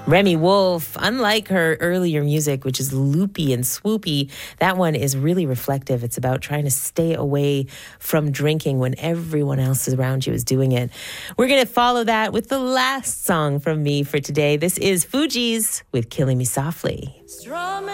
Remy Wolf, unlike her earlier music, which is loopy and swoopy, that one is really reflective. It's about trying to stay away from drinking when everyone else around you is doing it. We're going to follow that with the last song from me for today. This is Fugees with Killing Me Softly.